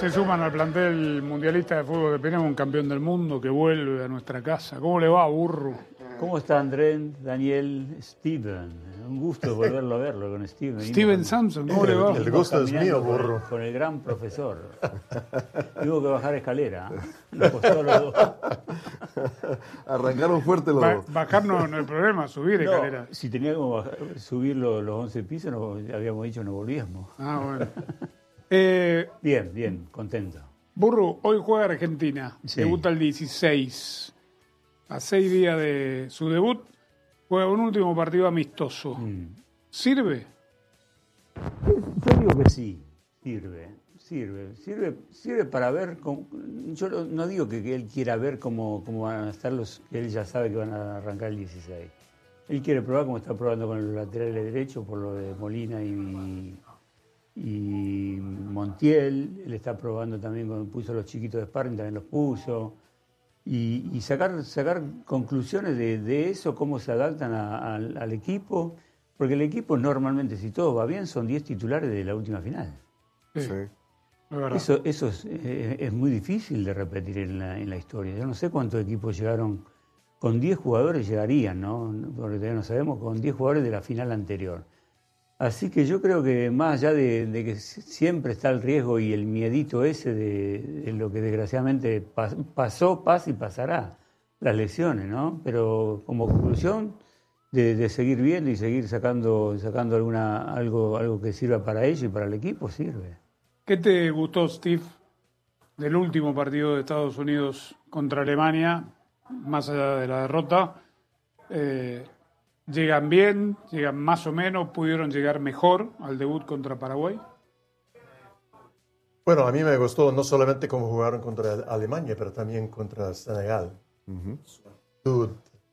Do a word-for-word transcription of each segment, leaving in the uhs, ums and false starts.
se suman al plantel mundialista de fútbol que tenemos, un campeón del mundo que vuelve a nuestra casa. ¿Cómo le va, Burro? ¿Cómo está Andrés, Daniel, Steven? Un gusto volverlo a verlo con Steven. Steven Samson, ¿cómo le va? El gusto es mío, Burro. Con el, con el gran profesor. Tuvo que bajar escalera. Nos costó a los dos. Arrancaron fuerte los Ba dos. bajar no, no hay problema, subir No, escalera. si teníamos que subir los, los once pisos, no, habíamos dicho no volvíamos. Ah, bueno. Eh, Bien, bien, contento. Burro, hoy juega Argentina, Sí. debuta el dieciséis. A seis días de su debut, juega un último partido amistoso. Mm. ¿Sirve? Yo digo que sí, sirve, sirve, sirve, sirve para ver, cómo, yo no, no digo que, que él quiera ver cómo, cómo van a estar los que él ya sabe que van a arrancar el dieciséis. Él quiere probar como está probando con los laterales derechos por lo de Molina y, y Montiel, él está probando también cuando puso a los chiquitos de sparring, también los puso. Y, y sacar, sacar conclusiones de, de eso, cómo se adaptan a, a, al equipo, porque el equipo normalmente, si todo va bien, son diez titulares de la última final. Sí. Sí. Es verdad. Eso, eso es, eh, es muy difícil de repetir en la, en la historia. Yo no sé cuántos equipos llegaron, con diez jugadores llegarían, ¿no? Porque todavía no sabemos, con diez jugadores de la final anterior. Así que yo creo que más allá de, de que siempre está el riesgo y el miedito ese de, de lo que desgraciadamente pas, pasó, pasa y pasará, las lesiones, ¿no? Pero como conclusión de, de seguir viendo y seguir sacando, sacando alguna, algo, algo que sirva para ellos y para el equipo, sirve. ¿Qué te gustó, Steve, del último partido de Estados Unidos contra Alemania, más allá de la derrota? Eh, ¿Llegan bien? ¿Llegan más o menos? ¿Pudieron llegar mejor al debut contra Paraguay? Bueno, a mí me gustó no solamente cómo jugaron contra Alemania, pero también contra Senegal. Uh-huh. Su actitud,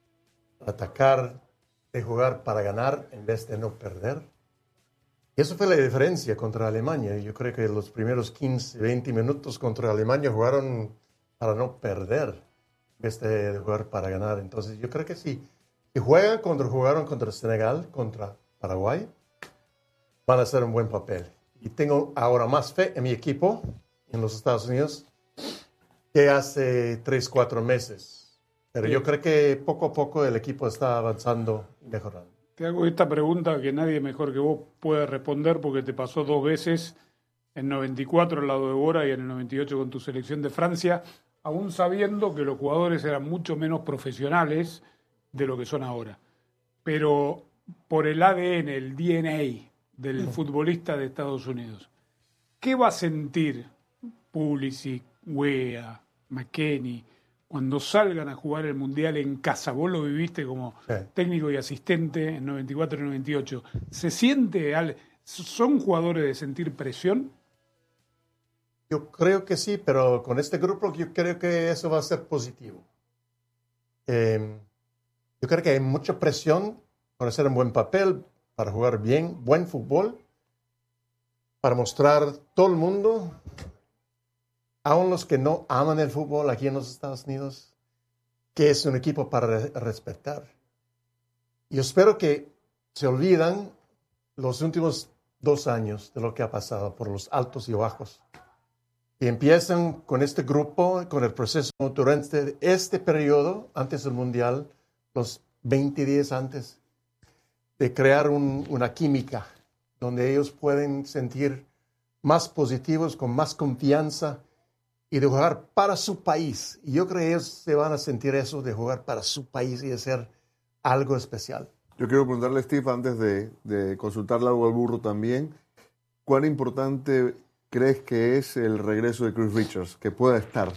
atacar, de jugar para ganar en vez de no perder. Y eso fue la diferencia contra Alemania. Yo creo que los primeros quince, veinte minutos contra Alemania jugaron para no perder en vez de jugar para ganar. Entonces yo creo que sí. Si juegan contra jugaron contra Senegal, contra Paraguay, van a hacer un buen papel. Y tengo ahora más fe en mi equipo en los Estados Unidos que hace tres, cuatro meses. Pero sí, yo creo que poco a poco el equipo está avanzando y mejorando. Te hago esta pregunta que nadie mejor que vos puede responder porque te pasó dos veces, en noventa y cuatro al lado de Bora y en el noventa y ocho con tu selección de Francia, aún sabiendo que los jugadores eran mucho menos profesionales de lo que son ahora. Pero por el A D N, el D N A del futbolista de Estados Unidos, ¿qué va a sentir Pulisic, Weah, McKennie cuando salgan a jugar el Mundial en casa? Vos lo viviste como sí. técnico y asistente en noventa y cuatro y noventa y ocho. ¿Se siente, son jugadores de sentir presión? Yo creo que sí, pero con este grupo yo creo que eso va a ser positivo. Eh, Yo creo que hay mucha presión para hacer un buen papel, para jugar bien, buen fútbol, para mostrar a todo el mundo, aun los que no aman el fútbol aquí en los Estados Unidos, que es un equipo para re- respetar. Yo espero que se olvidan los últimos dos años de lo que ha pasado por los altos y bajos. Y empiezan con este grupo, con el proceso durante este periodo, antes del Mundial, los veinte días antes, de crear un, una química donde ellos pueden sentir más positivos, con más confianza y de jugar para su país. Y yo creo que ellos se van a sentir eso de jugar para su país y de ser algo especial. Yo quiero preguntarle a Steve, antes de, de consultarle algo al Burro también, ¿cuán importante crees que es el regreso de Chris Richards, que pueda estar?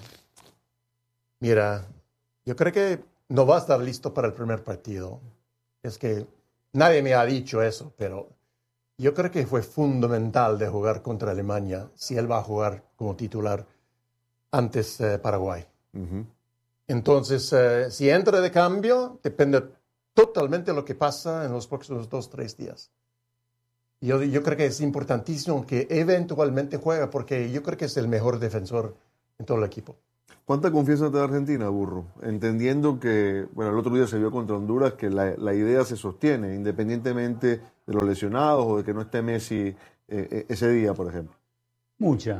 Mira, yo creo que no va a estar listo para el primer partido. Es que nadie me ha dicho eso, pero yo creo que fue fundamental de jugar contra Alemania si él va a jugar como titular antes eh, Paraguay. Uh-huh. Entonces, eh, si entra de cambio, depende totalmente de lo que pasa en los próximos dos, tres días. Yo, yo creo que es importantísimo que eventualmente juegue, porque yo creo que es el mejor defensor en todo el equipo. ¿Cuánta confianza te da Argentina, Burro? Entendiendo que, bueno, el otro día se vio contra Honduras que la, la idea se sostiene, independientemente de los lesionados o de que no esté Messi eh, ese día, por ejemplo. Mucha.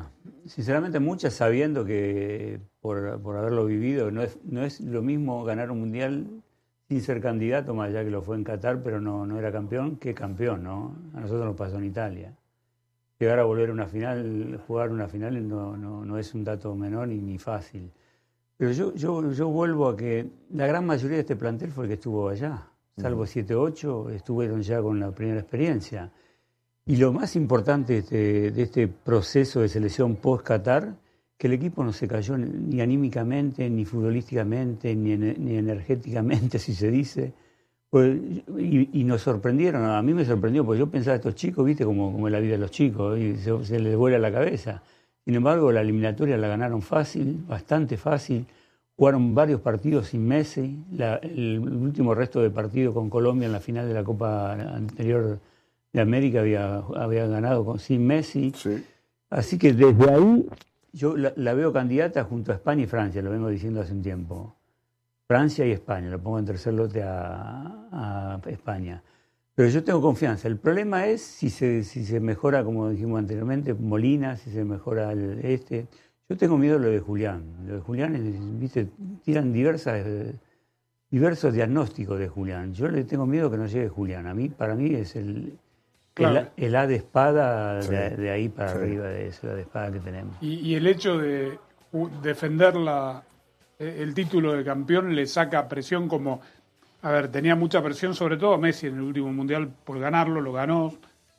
sinceramente muchas sabiendo que por, por haberlo vivido, no es, no es lo mismo ganar un mundial sin ser candidato, más allá que lo fue en Qatar, pero no, no era campeón, que campeón, ¿no? A nosotros nos pasó en Italia. Llegar a volver a una final, jugar una final no, no, no es un dato menor ni, ni fácil. Pero yo, yo, yo vuelvo a que la gran mayoría de este plantel fue el que estuvo allá, salvo siete ocho, estuvieron ya con la primera experiencia. Y lo más importante de este, de este proceso de selección post-Qatar, que el equipo no se cayó ni anímicamente, ni futbolísticamente, ni, ni energéticamente, si se dice. Pues, y, y nos sorprendieron, a mí me sorprendió, porque yo pensaba, estos chicos, viste, como, como es la vida de los chicos, y se, se les vuela la cabeza. Sin embargo, la eliminatoria la ganaron fácil, bastante fácil. Jugaron varios partidos sin Messi, la, el último resto de partido con Colombia en la final de la Copa anterior de América había, había ganado con, sin Messi. Sí. Así que desde ahí yo la, la veo candidata junto a España y Francia, lo vengo diciendo hace un tiempo. Francia y España, lo pongo en tercer lote a, a España. Pero yo tengo confianza. El problema es si se, si se mejora, como dijimos anteriormente, Molina, si se mejora el este. Yo tengo miedo de lo de Julián. Lo de Julián, es, viste, tiran diversas, diversos diagnósticos de Julián. Yo le tengo miedo que no llegue Julián. A mí, para mí es el, claro. el, el A de espada sí. de, de ahí para sí. arriba de eso, la de espada que tenemos. Y, y el hecho de defender la... el título de campeón le saca presión como, a ver, tenía mucha presión sobre todo a Messi en el último mundial por ganarlo, lo ganó,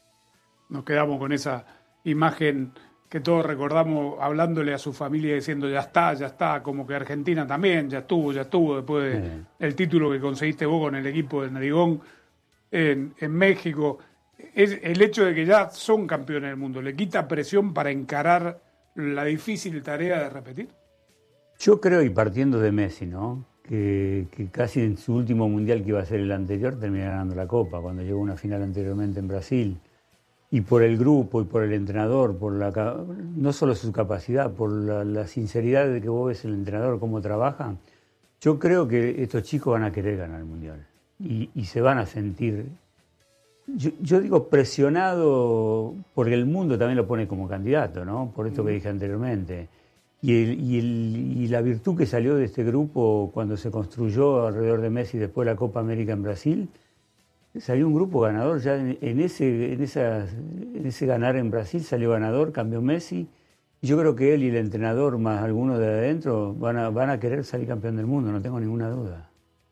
nos quedamos con esa imagen que todos recordamos hablándole a su familia diciendo ya está, ya está, como que Argentina también, ya estuvo, ya estuvo, después del sí. título que conseguiste vos con el equipo de Narigón en, en México. Es el hecho de que ya son campeones del mundo, ¿le quita presión para encarar la difícil tarea de repetir? Yo creo, y partiendo de Messi, ¿no? Que, que casi en su último mundial, que iba a ser el anterior, termina ganando la Copa, cuando llegó a una final anteriormente en Brasil. Y por el grupo y por el entrenador, por la no solo su capacidad, por la, la sinceridad de que vos ves el entrenador, cómo trabaja, yo creo que estos chicos van a querer ganar el mundial. Y, y se van a sentir, yo, yo digo, presionado, porque el mundo también lo pone como candidato, ¿no? Por esto que dije anteriormente. Y, el, y, el, y la virtud que salió de este grupo cuando se construyó alrededor de Messi después de la Copa América en Brasil, salió un grupo ganador. Ya en, en, ese, en, esa, en ese ganar en Brasil salió ganador, cambió Messi. Y yo creo que él y el entrenador, más algunos de adentro, van a, van a querer salir campeón del mundo, no tengo ninguna duda.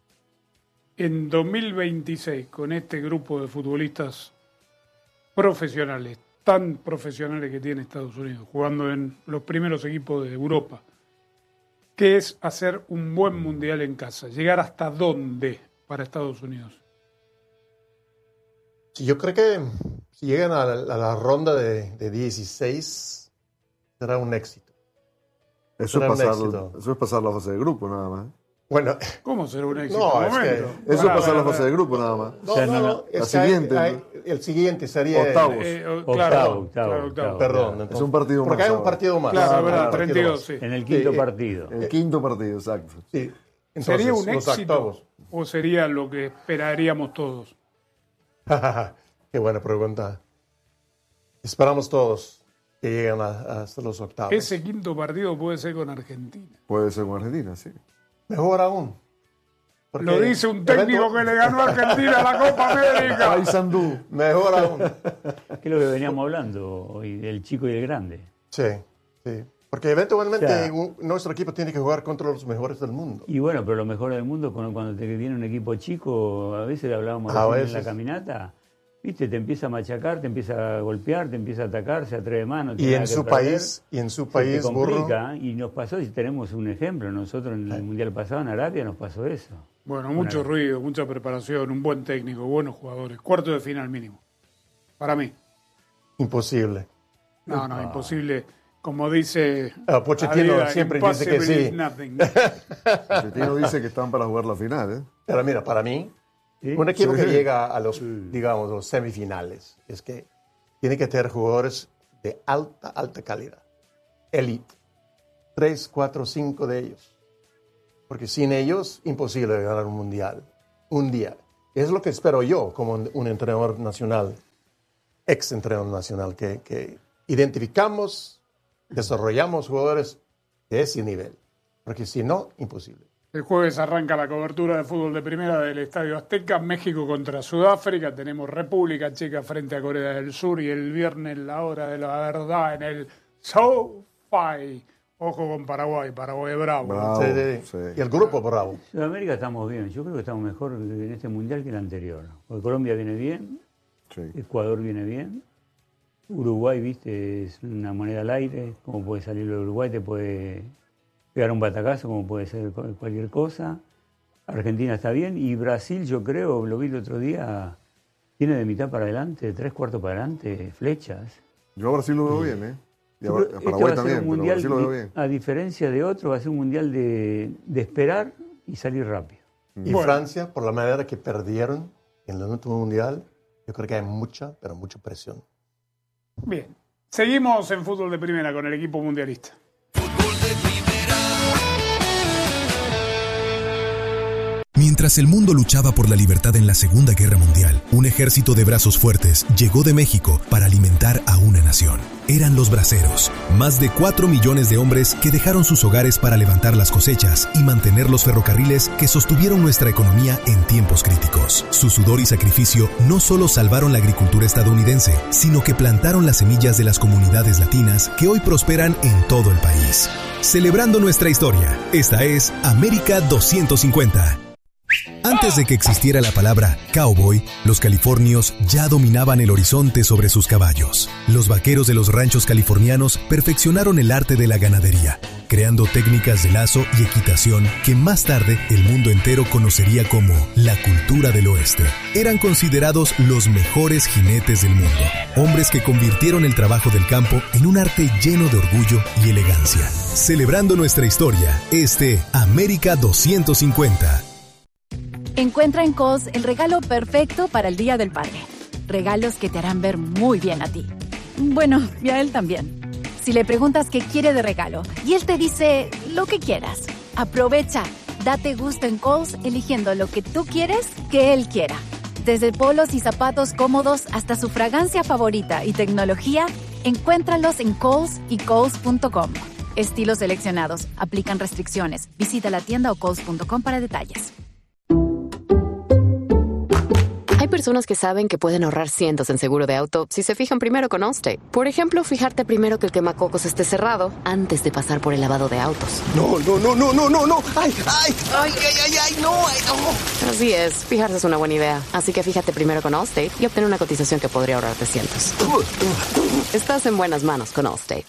En dos mil veintiséis, con este grupo de futbolistas profesionales, tan profesionales que tiene Estados Unidos, jugando en los primeros equipos de Europa, ¿qué es hacer un buen mundial en casa? ¿Llegar hasta dónde para Estados Unidos? Sí, yo creo que si llegan a la, a la ronda de, de dieciséis, será un éxito. Eso es, pasar, eso es pasar la fase de grupo, nada más. Bueno, ¿cómo será un éxito? No, un es que, eso es pasar la fase de grupo, nada más. No, no, no. La siguiente. Hay, hay, el siguiente sería... Octavos. Eh, oh, octavo, claro, octavo, claro, octavo. Perdón. Entonces, es un partido porque más. Porque hay un partido más. Claro, claro, verdad, claro, treinta y dos, sí. En el quinto sí, partido. El quinto partido, exacto. Sí. Entonces, ¿sería un éxito octavos. o sería lo que esperaríamos todos? Qué buena pregunta. Esperamos todos que lleguen a, hasta los octavos. Ese quinto partido puede ser con Argentina. Puede ser con Argentina, sí. Mejor aún. Porque lo dice un técnico evento... que le ganó a Argentina la Copa América. Paysandú. Mejor aún. ¿Qué es lo que veníamos hablando hoy, del chico y el grande? Sí, sí. Porque eventualmente o sea, un, nuestro equipo tiene que jugar contra los mejores del mundo. Y bueno, pero los mejores del mundo, cuando, cuando te viene un equipo chico, a veces le hablábamos a veces. en la caminata, viste, te empieza a machacar, te empieza a golpear, te empieza a atacar, se atreve más, no y en su perder, país, y en su país, se te complica, burro. Y nos pasó, y tenemos un ejemplo, nosotros en el sí. Mundial pasado en Arabia nos pasó eso. Bueno, mucho bueno, ruido, mucha preparación, un buen técnico, buenos jugadores, cuarto de final mínimo, para mí. Imposible. No, no, ah. imposible. Como dice ah, Pochettino Adidas, siempre dice que sí. Pochettino dice que están para jugar la final, ¿eh? Pero mira, para mí, ¿sí? un equipo sí. que llega a los, sí. digamos, los semifinales, es que tiene que tener jugadores de alta, alta calidad. Elite. Tres, cuatro, cinco de ellos. Porque sin ellos, imposible ganar un mundial. Un día. Es lo que espero yo como un entrenador nacional, ex entrenador nacional, que, que identificamos desarrollamos jugadores de ese nivel. Porque si no, imposible. El jueves arranca la cobertura de fútbol de primera del Estadio Azteca, México contra Sudáfrica, tenemos República Checa frente a Corea del Sur y el viernes la hora de la verdad en el SoFi. Ojo con Paraguay, Paraguay bravo. Bravo, Sí, sí. sí. Y el grupo bravo. Sudamérica estamos bien. Yo creo que estamos mejor en este mundial que el anterior. Porque Colombia viene bien, Sí. Ecuador viene bien, Uruguay, viste, es una moneda al aire. Como puede salir de Uruguay, te puede pegar un batacazo, como puede ser cualquier cosa. Argentina está bien y Brasil, yo creo, lo vi el otro día, tiene de mitad para adelante, de tres cuartos para adelante, flechas. Yo a Brasil lo veo bien, ¿eh? Y a, Yo a creo- este Paraguay va a ser también, un pero mundial, Brasil lo veo bien. a diferencia de otro, va a ser un mundial de, de esperar y salir rápido. Y Bueno. Francia, por la manera que perdieron en el último mundial, yo creo que hay mucha, pero mucha presión. Bien, seguimos en fútbol de primera con el equipo mundialista. Mientras el mundo luchaba por la libertad en la Segunda Guerra Mundial, un ejército de brazos fuertes llegó de México para alimentar a una nación. Eran los braceros, más de cuatro millones de hombres que dejaron sus hogares para levantar las cosechas y mantener los ferrocarriles que sostuvieron nuestra economía en tiempos críticos. Su sudor y sacrificio no solo salvaron la agricultura estadounidense, sino que plantaron las semillas de las comunidades latinas que hoy prosperan en todo el país. Celebrando nuestra historia, esta es América doscientos cincuenta. Antes de que existiera la palabra cowboy, los californios ya dominaban el horizonte sobre sus caballos. Los vaqueros de los ranchos californianos perfeccionaron el arte de la ganadería, creando técnicas de lazo y equitación que más tarde el mundo entero conocería como la cultura del oeste. Eran considerados los mejores jinetes del mundo, hombres que convirtieron el trabajo del campo en un arte lleno de orgullo y elegancia. Celebrando nuestra historia, este América doscientos cincuenta. Encuentra en Kohl's el regalo perfecto para el Día del Padre. Regalos que te harán ver muy bien a ti. Bueno, y a él también. Si le preguntas qué quiere de regalo y él te dice lo que quieras, aprovecha. Date gusto en Kohl's eligiendo lo que tú quieres que él quiera. Desde polos y zapatos cómodos hasta su fragancia favorita y tecnología, encuéntralos en Kohl's y Kohl's punto com. Estilos seleccionados. Aplican restricciones. Visita la tienda o Kohl's punto com para detalles. Hay personas que saben que pueden ahorrar cientos en seguro de auto si se fijan primero con Allstate. Por ejemplo, fijarte primero que el quemacocos esté cerrado antes de pasar por el lavado de autos. No, no, no, no, no, no, no. Ay, ay, ay, ay, ay, ay, no, ay, no. Así es, fijarse es una buena idea. Así que fíjate primero con Allstate y obtén una cotización que podría ahorrarte cientos. Estás en buenas manos con Allstate.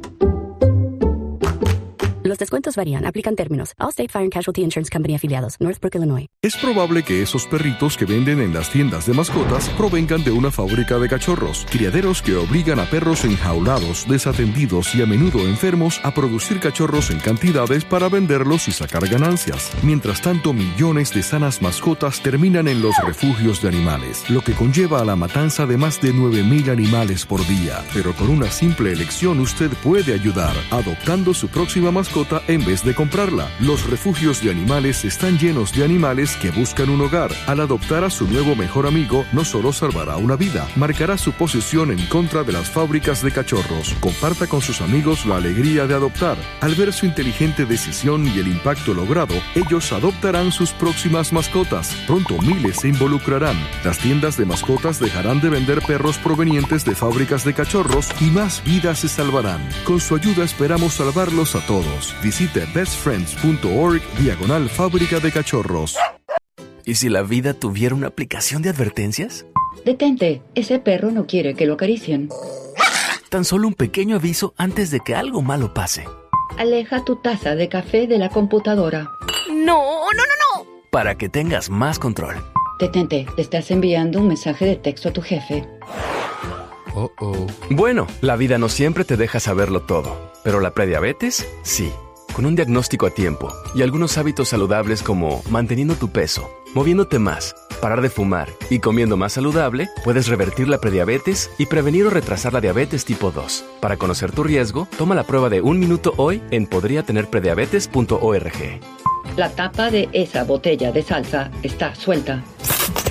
Los descuentos varían. Aplican términos. Allstate Fire and Casualty Insurance Company afiliados. Northbrook, Illinois. Es probable que esos perritos que venden en las tiendas de mascotas provengan de una fábrica de cachorros, criaderos que obligan a perros enjaulados, desatendidos y a menudo enfermos a producir cachorros en cantidades para venderlos y sacar ganancias. Mientras tanto, millones de sanas mascotas terminan en los refugios de animales, lo que conlleva a la matanza de más de nueve mil animales por día. Pero con una simple elección usted puede ayudar, adoptando su próxima mascota en vez de comprarla. Los refugios de animales están llenos de animales que buscan un hogar. Al adoptar a su nuevo mejor amigo, no solo salvará una vida, marcará su posición en contra de las fábricas de cachorros. Comparta con sus amigos la alegría de adoptar. Al ver su inteligente decisión y el impacto logrado, ellos adoptarán sus próximas mascotas. Pronto miles se involucrarán. Las tiendas de mascotas dejarán de vender perros provenientes de fábricas de cachorros y más vidas se salvarán. Con su ayuda esperamos salvarlos a todos. Visite bestfriends punto org diagonal fábrica de cachorros. ¿Y si la vida tuviera una aplicación de advertencias? Detente, ese perro no quiere que lo acaricien. Tan solo un pequeño aviso antes de que algo malo pase. Aleja tu taza de café de la computadora. ¡No, no, no, no! Para que tengas más control. Detente, te estás enviando un mensaje de texto a tu jefe. Oh, oh. Bueno, la vida no siempre te deja saberlo todo, pero la prediabetes, sí. Con un diagnóstico a tiempo y algunos hábitos saludables como manteniendo tu peso, moviéndote más, parar de fumar y comiendo más saludable, puedes revertir la prediabetes y prevenir o retrasar la diabetes tipo dos. Para conocer tu riesgo, toma la prueba de un minuto hoy en podría tener prediabetes punto org. La tapa de esa botella de salsa está suelta.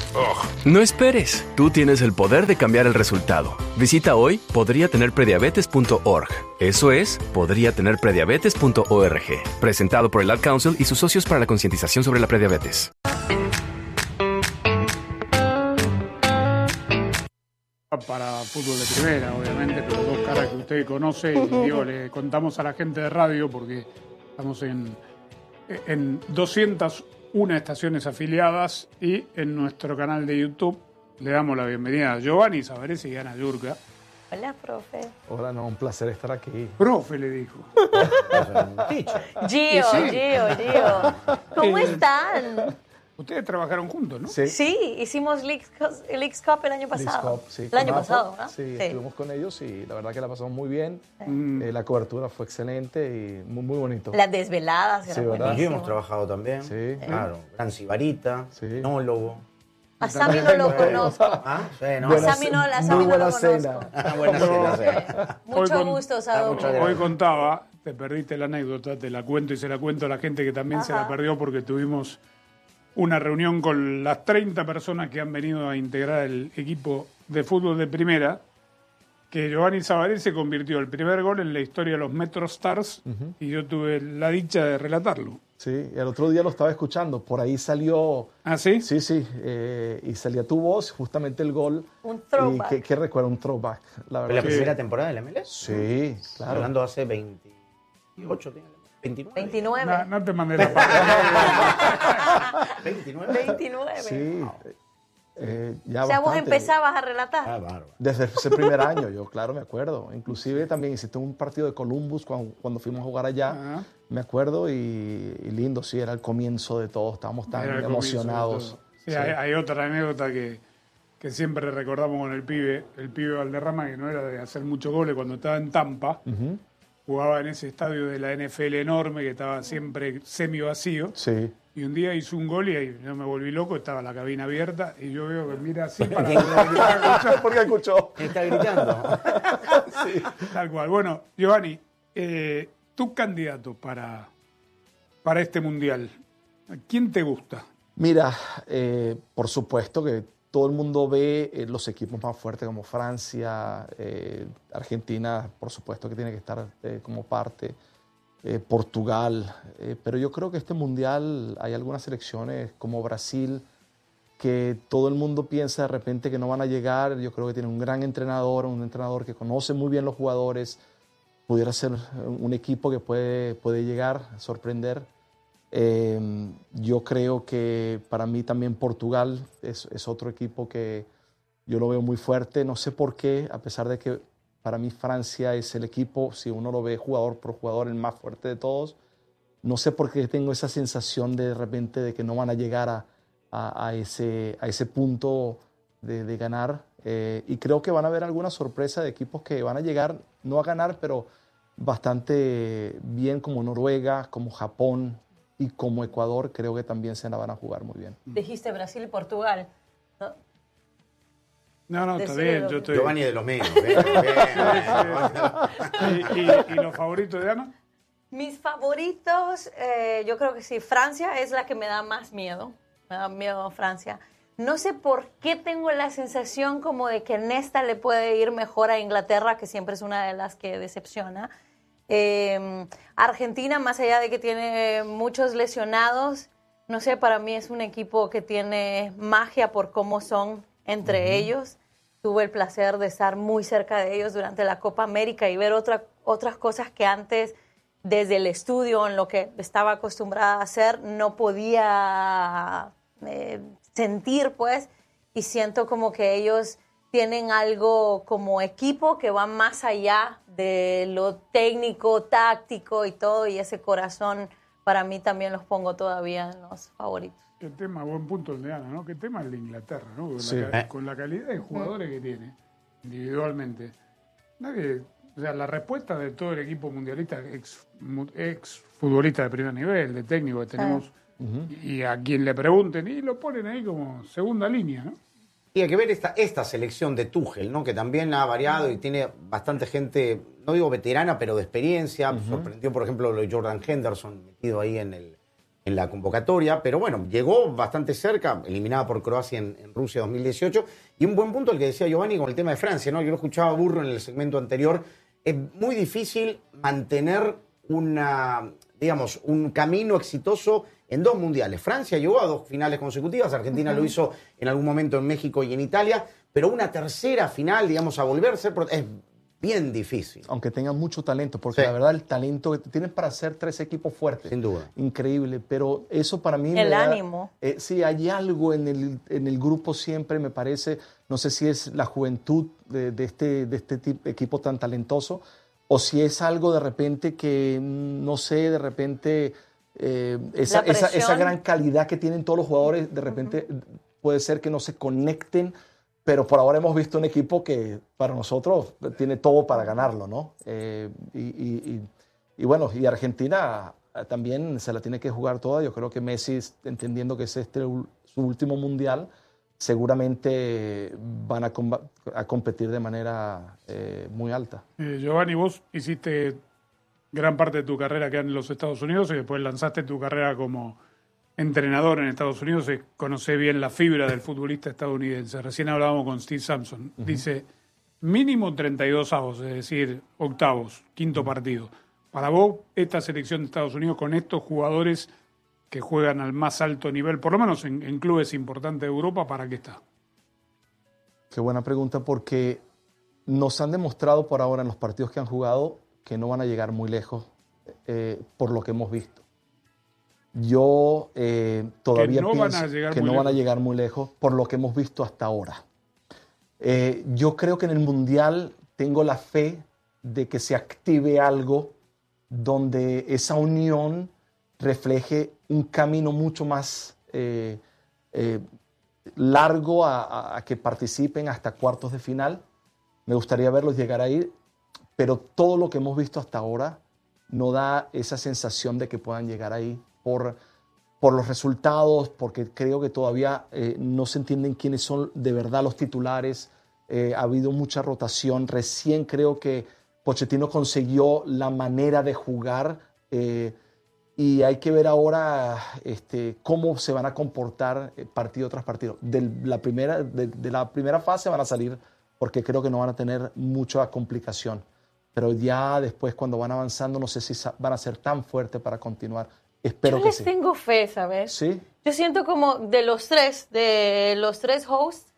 Ugh. No esperes. Tú tienes el poder de cambiar el resultado. Visita hoy podría tener prediabetes punto org. Eso es podría tener prediabetes punto org. Presentado por el Ad Council y sus socios para la concientización sobre la prediabetes. Para fútbol de primera, obviamente, pero dos caras que usted conoce y digo, le contamos a la gente de radio porque estamos en, en doscientas una estaciones afiliadas y en nuestro canal de YouTube le damos la bienvenida a Giovanni Savarese y Ana Yurka. Hola, profe. Hola, no, un placer estar aquí. Profe, le dijo. Gio, Sí. Gio, Gio. ¿Cómo Eh, están? Ustedes trabajaron juntos, ¿no? Sí. Sí, hicimos Leagues Cup, Leagues Cup el año pasado. Leagues Cup, sí, el con año Rafa. pasado, ¿no? Sí, estuvimos con ellos y la verdad que la pasamos muy bien. Eh, la cobertura fue excelente y muy, muy bonito. Las desveladas Sí, eran ¿verdad? Aquí buenísimas. hemos trabajado también. Sí. Claro. Gran Sibarita, Nólogo. A Sammy no lo conozco. Ah, sí, ¿no? A Sammy no, a Sammy no lo conozco. Ah, buena cena, sí. Mucho Hoy con- gusto, Sado. Hoy contaba, te perdiste la anécdota, te la cuento y se la cuento a la gente que también se la Ajá. perdió porque tuvimos una reunión con las treinta personas que han venido a integrar el equipo de fútbol de primera, que Giovanni Savarese se convirtió el primer gol en la historia de los Metro Stars Ujú. y yo tuve la dicha de relatarlo. Sí, el otro día lo estaba escuchando, por ahí salió... ¿Ah, sí? Sí, sí, eh, y salía tu voz, justamente el gol. Un throwback. Y qué, qué recuerdo, un throwback, la verdad. ¿La que- primera temporada del M L S? Sí, claro. Hablando hace veintiocho, veintinueve. veintinueve. No, no te mandé la parte. veintinueve. veintinueve. Sí. Eh, ya O sea, vos bastante. empezabas a relatar. Desde ese primer año, yo claro me acuerdo. Inclusive también hiciste un partido de Columbus cuando, cuando fuimos a jugar allá. Ajá. Me acuerdo y, y lindo, sí, era el comienzo de todo. Estábamos tan Era el comienzo de emocionados. todo. Sí, Sí. Hay, hay otra anécdota que, que siempre recordamos con el pibe, el pibe Valderrama, que no era de hacer muchos goles cuando estaba en Tampa. Ujú. Jugaba en ese estadio de la N F L enorme que estaba siempre semi vacío. Sí. Y un día hizo un gol y ahí yo me volví loco, estaba la cabina abierta y yo veo que mira así para ¿Quién escuchar. ¿Por qué escuchó? Está gritando. Tal cual. Bueno, Giovanni, eh, tu candidato para, para este mundial, ¿quién te gusta? Mira, eh, por supuesto que todo el mundo ve eh, los equipos más fuertes como Francia, eh, Argentina, por supuesto que tiene que estar eh, como parte, eh, Portugal, eh, pero yo creo que este mundial hay algunas selecciones como Brasil que todo el mundo piensa de repente que no van a llegar. Yo creo que tiene un gran entrenador, un entrenador que conoce muy bien los jugadores, pudiera ser un equipo que puede, puede llegar a sorprender. Eh, yo creo que para mí también Portugal es, es otro equipo que yo lo veo muy fuerte. No sé por qué, a pesar de que para mí Francia es el equipo, si uno lo ve jugador por jugador, el más fuerte de todos, no sé por qué tengo esa sensación de, de repente de que no van a llegar a, a, a, ese, a ese punto de, de ganar. Eh, y creo que van a haber alguna sorpresa de equipos que van a llegar, no a ganar, pero bastante bien, como Noruega, como Japón y como Ecuador. Creo que también se la van a jugar muy bien. Dijiste Brasil y Portugal. ¿no? No, no, está Decilo. bien. Yo estoy... Giovanni de los míos. Bien, bien. ¿Y, y, y los favoritos de Ana? Mis favoritos, eh, yo creo que sí. Francia es la que me da más miedo. Me da miedo Francia. No sé por qué tengo la sensación como de que en esta le puede ir mejor a Inglaterra, que siempre es una de las que decepciona. Eh, Argentina, más allá de que tiene muchos lesionados, no sé, para mí es un equipo que tiene magia por cómo son entre uh-huh. ellos. Tuve el placer de estar muy cerca de ellos durante la Copa América y ver otra, otras cosas que antes, desde el estudio, en lo que estaba acostumbrada a hacer, no podía eh, sentir, pues, y siento como que ellos tienen algo como equipo que va más allá de lo técnico, táctico y todo, y ese corazón para mí también los pongo todavía en los favoritos. Qué tema, buen punto el de Ana, ¿no? Qué tema el de Inglaterra, ¿no? Con, Sí. la, con la calidad de jugadores que tiene, individualmente. Nadie, o sea, la respuesta de todo el equipo mundialista, ex, ex futbolista de primer nivel, de técnico que tenemos, uh-huh. y, y a quien le pregunten, y lo ponen ahí como segunda línea, ¿no? Y hay que ver esta, esta selección de Tuchel, ¿no? Que también ha variado y tiene bastante gente, no digo veterana, pero de experiencia. Uh-huh. Sorprendió, por ejemplo, lo de Jordan Henderson, metido ahí en el, en la convocatoria, pero bueno, llegó bastante cerca, eliminada por Croacia en, en Rusia dos mil dieciocho, y un buen punto el que decía Giovanni con el tema de Francia, ¿no? Yo lo escuchaba a Burro en el segmento anterior, es muy difícil mantener una, digamos, un camino exitoso en dos mundiales. Francia llegó a dos finales consecutivas, Argentina uh-huh. lo hizo en algún momento en México y en Italia, pero una tercera final, digamos, a volverse, es bien difícil. Aunque tengan mucho talento, porque sí. la verdad el talento que tienen para hacer tres equipos fuertes. Sin duda. Increíble, pero eso para mí... El me ánimo. Da, eh, sí, hay algo en el, en el grupo siempre, me parece, no sé si es la juventud de, de este, de este tipo, equipo tan talentoso, o si es algo de repente que, no sé, de repente... Eh, esa, esa, esa gran calidad que tienen todos los jugadores, de repente uh-huh. puede ser que no se conecten, pero por ahora hemos visto un equipo que para nosotros tiene todo para ganarlo, ¿no? Eh, y, y, y, y bueno, y Argentina también se la tiene que jugar toda. Yo creo que Messi, entendiendo que es este su último mundial, seguramente van a, com a competir de manera eh, muy alta. Eh, Giovanni, vos hiciste gran parte de tu carrera acá en los Estados Unidos y después lanzaste tu carrera como entrenador en Estados Unidos, y conoce bien la fibra del futbolista estadounidense. Recién hablábamos con Steve Sampson. Uh-huh. Dice, mínimo treinta y dos avos, es decir, octavos, quinto partido. Para vos, esta selección de Estados Unidos con estos jugadores que juegan al más alto nivel, por lo menos en, en clubes importantes de Europa, ¿para qué está? Qué buena pregunta, porque nos han demostrado por ahora en los partidos que han jugado que no van a llegar muy lejos eh, por lo que hemos visto. Yo eh, todavía que no pienso van a llegar que muy no van a lejos. llegar muy lejos por lo que hemos visto hasta ahora. Eh, yo creo que en el Mundial tengo la fe de que se active algo donde esa unión refleje un camino mucho más eh, eh, largo a, a, a que participen hasta cuartos de final. Me gustaría verlos llegar ahí, pero todo lo que hemos visto hasta ahora no da esa sensación de que puedan llegar ahí por, por los resultados, porque creo que todavía eh, no se entienden quiénes son de verdad los titulares. Eh, ha habido mucha rotación. Recién creo que Pochettino consiguió la manera de jugar eh, y hay que ver ahora este, cómo se van a comportar partido tras partido. De la, primera, de, de la primera fase van a salir porque creo que no van a tener mucha complicación. Pero ya después, cuando van avanzando, no sé si van a ser tan fuertes para continuar. Espero Yo que les sí. tengo fe, ¿sabes? Sí. Yo siento como de los tres, de los tres hosts,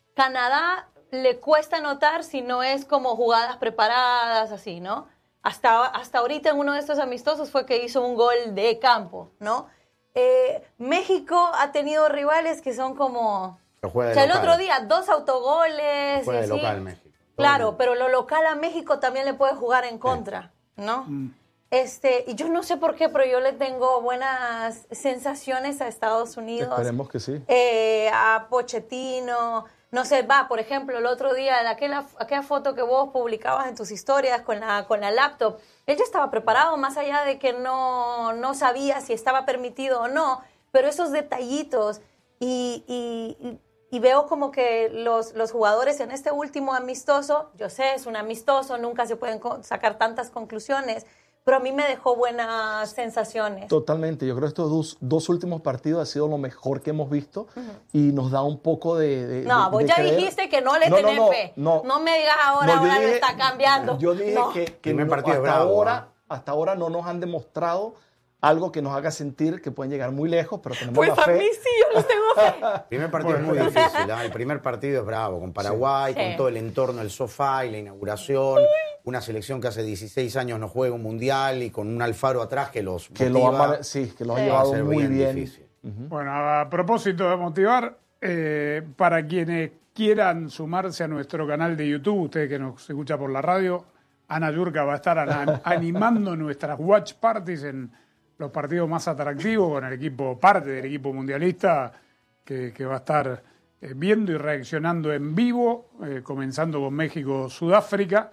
Canadá le cuesta anotar si no es como jugadas preparadas, así, ¿no? Hasta, hasta ahorita en uno de estos amistosos fue que hizo un gol de campo, ¿no? Eh, México ha tenido rivales que son como... Lo juega de o sea, el local. otro día, dos autogoles. Lo juega de y así. local México. Claro, pero lo local a México también le puede jugar en contra, ¿no? Mm. Este, y yo no sé por qué, pero yo le tengo buenas sensaciones a Estados Unidos. Esperemos que sí. Eh, a Pochettino, no sé, va, por ejemplo, el otro día, en aquella, aquella foto que vos publicabas en tus historias con la, con la laptop, él ya estaba preparado, más allá de que no, no sabía si estaba permitido o no, pero esos detallitos, y, y, y Y veo como que los, los jugadores en este último amistoso, yo sé, es un amistoso, nunca se pueden sacar tantas conclusiones, pero a mí me dejó buenas sensaciones. Totalmente. Yo creo que estos dos, dos últimos partidos ha sido lo mejor que hemos visto uh-huh. y nos da un poco de... de no, de, vos de ya creer. dijiste que no le no, tenés no, no, fe. No, no me digas ahora, no, ahora dije, lo está cambiando. Yo dije no. que, que no, partido hasta, bravo, ahora, ¿eh? hasta ahora no nos han demostrado algo que nos haga sentir que pueden llegar muy lejos, pero tenemos pues la fe. Pues a mí sí, yo les tengo fe. El primer partido es muy difícil, ¿eh? El primer partido es bravo, con Paraguay, sí. con Sí. todo el entorno, el sofá y la inauguración. Una selección que hace dieciséis años no juega un mundial y con un Alfaro atrás que los que motiva. lo ha, sí, que lo ha Sí. llevado Va a ser muy bien bien. difícil. Uh-huh. Bueno, a propósito de motivar, eh, para quienes quieran sumarse a nuestro canal de YouTube, usted que nos escucha por la radio, Ana Yurka va a estar ana- animando nuestras watch parties en los partidos más atractivos con el equipo, parte del equipo mundialista, que, que va a estar eh, viendo y reaccionando en vivo, eh, comenzando con México-Sudáfrica,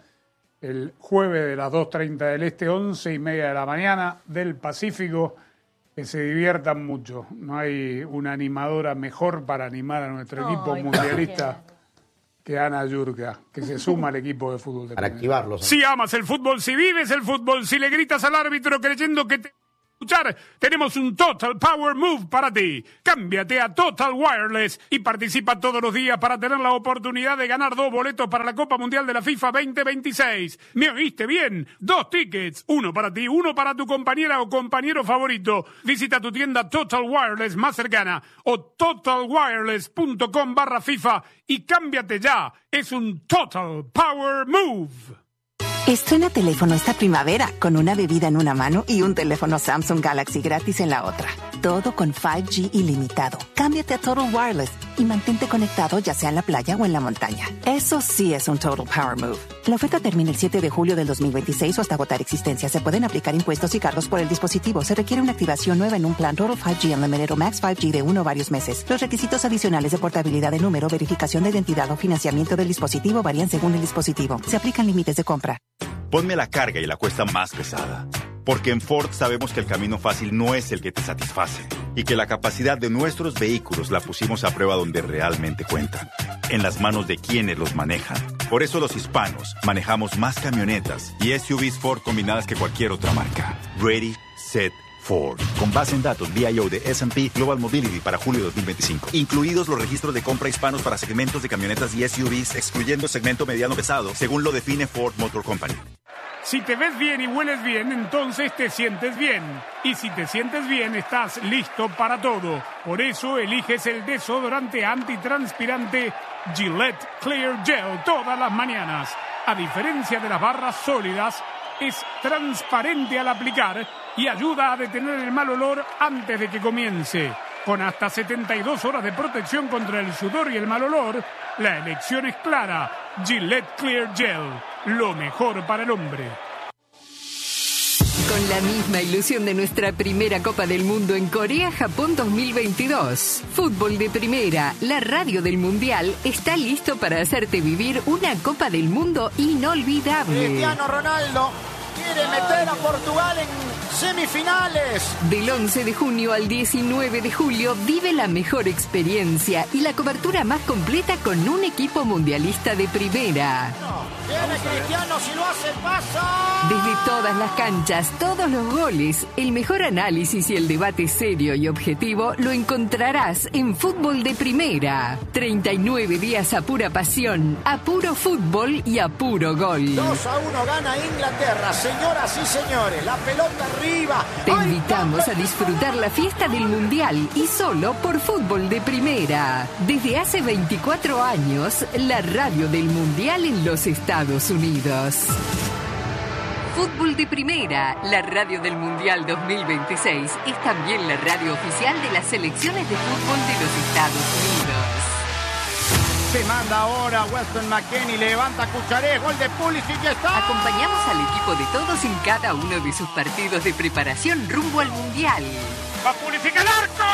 el jueves de las dos treinta del Este, once y media de la mañana del Pacífico. Que se diviertan mucho. No hay una animadora mejor para animar a nuestro Ay, equipo mundialista que Ana Yurka, que se suma al equipo de fútbol. De Para activarlos. si amas el fútbol, si vives el fútbol, si le gritas al árbitro creyendo que te escuchar, tenemos un Total Power Move para ti. Cámbiate a Total Wireless y participa todos los días para tener la oportunidad de ganar dos boletos para la Copa Mundial de la FIFA veinte veintiséis. ¿Me oíste bien? Dos tickets, uno para ti, uno para tu compañera o compañero favorito. Visita tu tienda Total Wireless más cercana o totalwireless.com barra FIFA y cámbiate ya. Es un Total Power Move. Estrena teléfono esta primavera con una bebida en una mano y un teléfono Samsung Galaxy gratis en la otra. Todo con cinco G ilimitado. Cámbiate a Total Wireless y mantente conectado ya sea en la playa o en la montaña. Eso sí es un Total Power Move. La oferta termina el siete de julio del dos mil veintiséis o hasta agotar existencia. Se pueden aplicar impuestos y cargos por el dispositivo. Se requiere una activación nueva en un plan Total cinco G Unlimited o Max cinco G de uno o varios meses. Los requisitos adicionales de portabilidad de número, verificación de identidad o financiamiento del dispositivo varían según el dispositivo. Se aplican límites de compra. Ponme la carga y la cuesta más pesada. Porque en Ford sabemos que el camino fácil no es el que te satisface y que la capacidad de nuestros vehículos la pusimos a prueba donde realmente cuentan, en las manos de quienes los manejan. Por eso los hispanos manejamos más camionetas y S U Vs Ford combinadas que cualquier otra marca. Ready, set, Ford. Con base en datos V I O de S and P Global Mobility para julio dos mil veinticinco. Incluidos los registros de compra hispanos para segmentos de camionetas y S U Vs, excluyendo segmento mediano pesado, según lo define Ford Motor Company. Si te ves bien y hueles bien, entonces te sientes bien. Y si te sientes bien, estás listo para todo. Por eso eliges el desodorante antitranspirante Gillette Clear Gel todas las mañanas. A diferencia de las barras sólidas, es transparente al aplicar y ayuda a detener el mal olor antes de que comience. Con hasta setenta y dos horas de protección contra el sudor y el mal olor, la elección es clara. Gillette Clear Gel, lo mejor para el hombre. Con la misma ilusión de nuestra primera Copa del Mundo en Corea-Japón dos mil veintidós, Fútbol de Primera, la radio del Mundial, está listo para hacerte vivir una Copa del Mundo inolvidable. Cristiano Ronaldo quiere meter a Portugal en semifinales. Del once de junio al diecinueve de julio vive la mejor experiencia y la cobertura más completa con un equipo mundialista de primera. Viene Cristiano, si lo hace pasa. Desde todas las canchas, todos los goles, el mejor análisis y el debate serio y objetivo lo encontrarás en Fútbol de Primera. treinta y nueve días a pura pasión, a puro fútbol y a puro gol. dos a uno gana Inglaterra, señoras y señores, la pelota arriba. Te invitamos a disfrutar la fiesta del Mundial y solo por Fútbol de Primera. Desde hace veinticuatro años, la radio del Mundial en los Estados Unidos. Fútbol de Primera, la radio del Mundial dos mil veintiséis, es también la radio oficial de las selecciones de fútbol de los Estados Unidos. Se manda ahora Weston McKennie, levanta Cucharé, gol de Pulisic y está. Acompañamos al equipo de todos en cada uno de sus partidos de preparación rumbo al Mundial. ¡Va Pulisic al arco!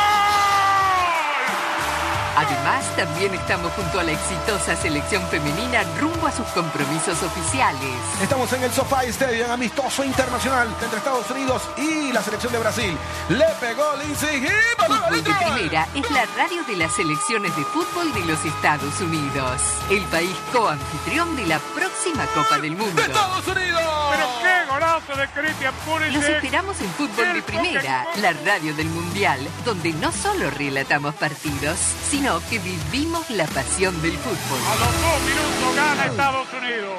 Además, también estamos junto a la exitosa selección femenina rumbo a sus compromisos oficiales. Estamos en el SoFi Stadium, amistoso internacional entre Estados Unidos y la selección de Brasil. Le pegó Lindsay y Fútbol de Primera es la radio de las selecciones de fútbol de los Estados Unidos. El país coanfitrión de la próxima Copa del Mundo. ¡De Estados Unidos! ¡Pero qué golazo de Christian Pulisic! Los esperamos en Fútbol de Primera, la radio del Mundial, donde no solo relatamos partidos, sino que vivimos la pasión del fútbol. A los dos minutos gana Estados Unidos.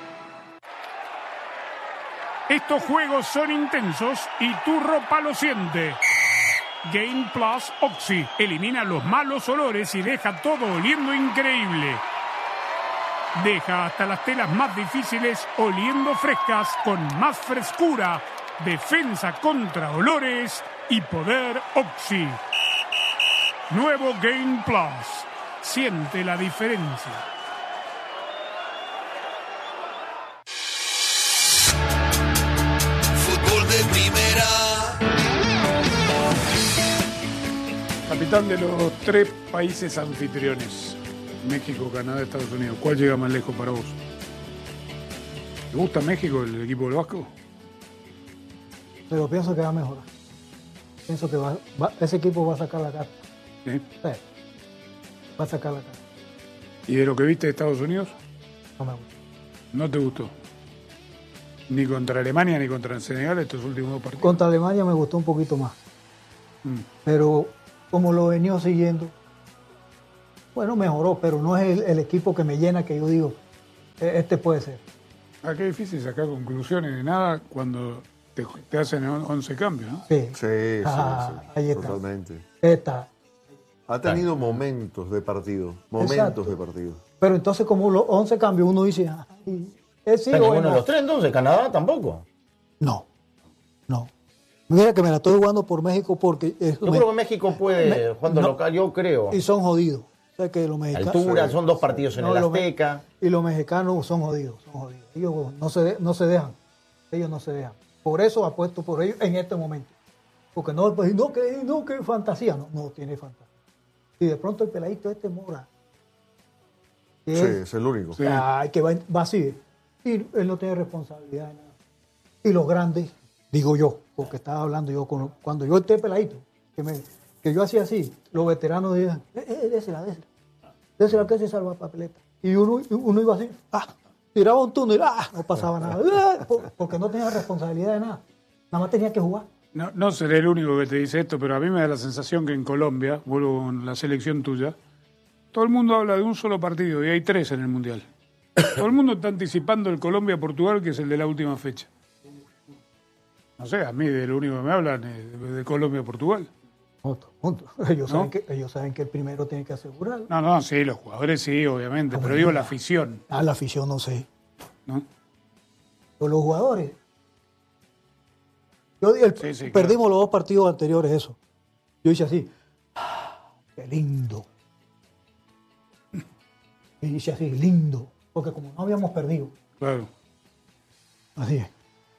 Estos juegos son intensos y tu ropa lo siente. Game Plus Oxy elimina los malos olores y deja todo oliendo increíble. Deja hasta las telas más difíciles oliendo frescas con más frescura, defensa contra olores y poder Oxy. Nuevo Game Plus. Siente la diferencia. Fútbol de Primera. Capitán de los tres países anfitriones, México, Canadá, Estados Unidos, ¿cuál llega más lejos para vos? ¿Te gusta México, el equipo del Vasco? Pero pienso que va a mejorar. Pienso que va, va, ese equipo va a sacar la cara. ¿Sí? Sí. Va a sacar la cara. ¿Y de lo que viste de Estados Unidos? No me gusta. ¿No te gustó? Ni contra Alemania ni contra el Senegal estos últimos dos partidos. Contra Alemania me gustó un poquito más. Mm. Pero como lo venía siguiendo, bueno, mejoró, pero no es el, el equipo que me llena, que yo digo, este puede ser. Ah, qué difícil sacar conclusiones de nada cuando te, te hacen once cambios, ¿no? Sí, sí, sí, ah, sí, ahí está. Totalmente. Está. Ha tenido momentos de partido, momentos Exacto. de partido. Pero entonces como los once cambios uno dice, ah, ¿es sí pero o bueno, no? los tres entonces, Canadá tampoco. No, no. Mira que me la estoy jugando por México porque... Es, yo me, creo que México puede, me, jugando no, local, yo creo. Y son jodidos. O sea que los mexicanos... Altura, son dos partidos en no, el Azteca. Y los mexicanos son jodidos, son jodidos. Ellos no se, no se dejan, ellos no se dejan. Por eso apuesto por ellos en este momento. Porque no, no, que, no, que fantasía, no, no tiene fantasía. Y de pronto el peladito este Mora. Sí, es, es el único. Sí. Ay, que va, va así. Y él no tiene responsabilidad de nada. Y los grandes, digo yo, porque estaba hablando yo, con, cuando yo esté peladito, que, me, que yo hacía así, los veteranos decían, eh, eh, désela, désela. Désela que se salva papeleta. Y uno, uno iba así, ah, tiraba un túnel, ah, no pasaba nada. Porque no tenía responsabilidad de nada. Nada más tenía que jugar. No, no seré el único que te dice esto, pero a mí me da la sensación que en Colombia, vuelvo con la selección tuya, todo el mundo habla de un solo partido y hay tres en el Mundial. Todo el mundo está anticipando el Colombia-Portugal, que es el de la última fecha. No sé, a mí de lo único que me hablan es de Colombia-Portugal. Otro, otro. Ellos, ¿no? saben que, ellos saben que el primero tiene que asegurar. No, no, sí, los jugadores sí, obviamente, pero digo la afición. Ah, la afición no sé. ¿No? Pero los jugadores... Yo, el, sí, sí, perdimos claro. los dos partidos anteriores, eso. Yo hice así. Ah, ¡qué lindo! Y hice así, lindo. Porque como no habíamos perdido. Claro. Así es.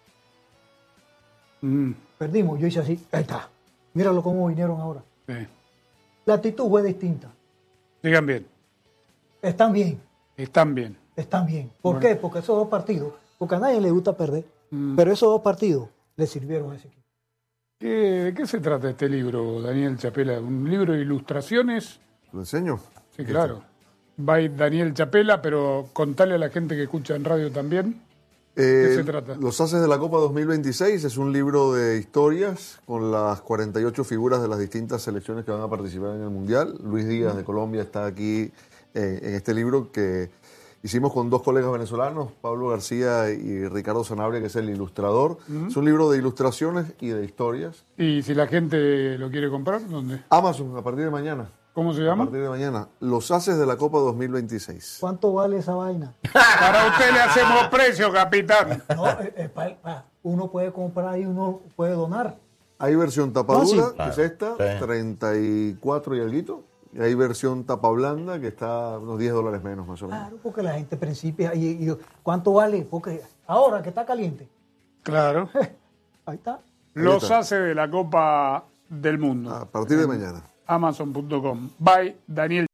Mm. Perdimos, yo hice así. Ahí está. Míralo cómo vinieron ahora. Sí. La actitud fue distinta. Digan bien. Están bien. Están bien. Están bien. ¿Por bueno. qué? Porque esos dos partidos, porque a nadie le gusta perder, mm. pero esos dos partidos le sirvieron a ese equipo. ¿Qué, ¿De qué se trata este libro, Daniel Chapela? ¿Un libro de ilustraciones? ¿Lo enseño? Sí, claro. By Daniel Chapela, pero contale a la gente que escucha en radio también. ¿Qué Eh, se trata? Los Haces de la Copa dos mil veintiséis es un libro de historias con las cuarenta y ocho figuras de las distintas selecciones que van a participar en el Mundial. Luis Díaz de Colombia está aquí eh, en este libro que hicimos con dos colegas venezolanos, Pablo García y Ricardo Sanabria, que es el ilustrador. Uh-huh. Es un libro de ilustraciones y de historias. ¿Y si la gente lo quiere comprar, dónde? Amazon, a partir de mañana. ¿Cómo se llama? A partir de mañana. Los Haces de la Copa dos mil veintiséis. ¿Cuánto vale esa vaina? Para usted le hacemos precio, capitán. No, eh, eh, pa, pa, uno puede comprar y uno puede donar. Hay versión tapadura, no, sí. que claro. es esta, sí. treinta y cuatro y alguito. Y hay versión tapa blanda, que está unos diez dólares menos, más o menos. Claro, porque la gente principia. Y, y, ¿cuánto vale? Porque ahora que está caliente. Claro. Ahí está. Los Ahí está. hace de la Copa del Mundo. A partir de mañana. Amazon punto com. Bye, Daniel.